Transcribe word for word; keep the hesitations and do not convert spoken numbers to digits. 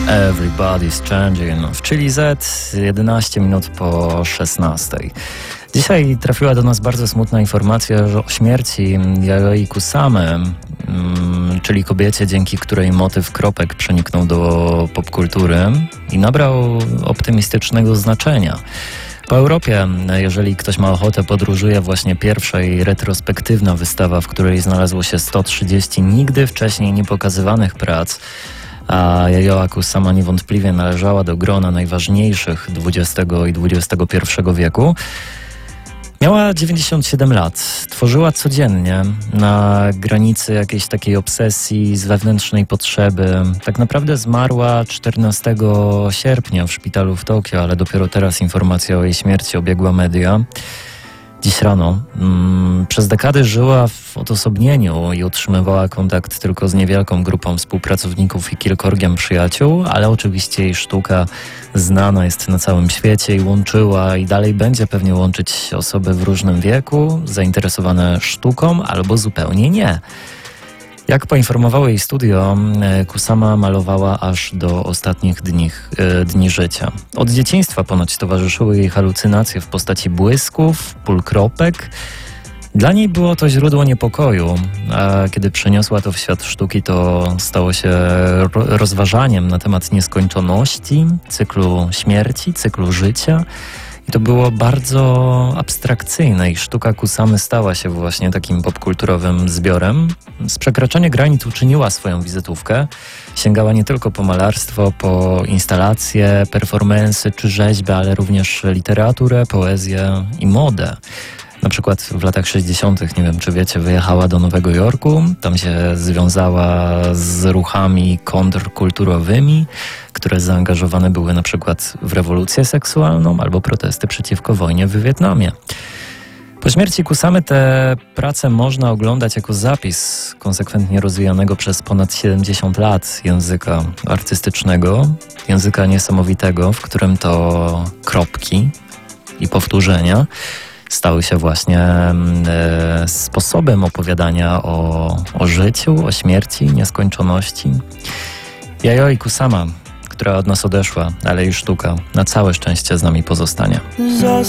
Everybody's Changing w Chili Z, jedenaście minut po szesnastej. Dzisiaj trafiła do nas bardzo smutna informacja o śmierci Yayoi Kusamy, czyli kobiecie, dzięki której motyw kropek przeniknął do popkultury i nabrał optymistycznego znaczenia. Po Europie, jeżeli ktoś ma ochotę, podróżuje właśnie pierwsza i retrospektywna wystawa, w której znalazło się sto trzydzieści nigdy wcześniej niepokazywanych prac, a Yayoi Kusama niewątpliwie należała do grona najważniejszych dwudziestego i dwudziestego pierwszego wieku. Miała dziewięćdziesiąt siedem lat. Tworzyła codziennie na granicy jakiejś takiej obsesji z wewnętrznej potrzeby. Tak naprawdę zmarła czternastego sierpnia w szpitalu w Tokio, ale dopiero teraz informacja o jej śmierci obiegła media. Dziś rano. Mm, przez dekady żyła w odosobnieniu i utrzymywała kontakt tylko z niewielką grupą współpracowników i kilkorgiem przyjaciół, ale oczywiście jej sztuka znana jest na całym świecie i łączyła i dalej będzie pewnie łączyć osoby w różnym wieku, zainteresowane sztuką albo zupełnie nie. Jak poinformowało jej studio, Kusama malowała aż do ostatnich dni, dni życia. Od dzieciństwa ponoć towarzyszyły jej halucynacje w postaci błysków, pól kropek. Dla niej było to źródło niepokoju, a kiedy przeniosła to w świat sztuki, to stało się rozważaniem na temat nieskończoności, cyklu śmierci, cyklu życia. I to było bardzo abstrakcyjne i sztuka Kusamy stała się właśnie takim popkulturowym zbiorem. Z przekraczania granic uczyniła swoją wizytówkę. Sięgała nie tylko po malarstwo, po instalacje, performensy czy rzeźby, ale również literaturę, poezję i modę. Na przykład w latach sześćdziesiątych, nie wiem czy wiecie, wyjechała do Nowego Jorku. Tam się związała z ruchami kontrkulturowymi, które zaangażowane były na przykład w rewolucję seksualną albo protesty przeciwko wojnie w Wietnamie. Po śmierci Kusamy te prace można oglądać jako zapis konsekwentnie rozwijanego przez ponad siedemdziesiąt lat języka artystycznego, języka niesamowitego, w którym to kropki i powtórzenia stały się właśnie e, sposobem opowiadania o, o życiu, o śmierci, nieskończoności. Yayoi Kusama, która od nas odeszła, ale jej sztuka na całe szczęście z nami pozostanie.